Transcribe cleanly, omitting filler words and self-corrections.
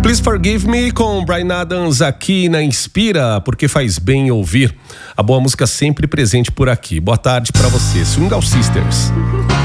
Please Forgive Me com Bryan Adams aqui na Inspira, porque faz bem ouvir a boa música sempre presente por aqui. Boa tarde pra você, Swing Out Sisters.